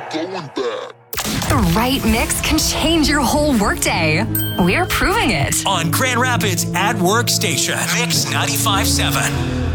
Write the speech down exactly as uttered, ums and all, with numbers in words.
going back. The right mix can change your whole workday. We're proving it. On Grand Rapids at Work Station, Mix ninety-five point seven.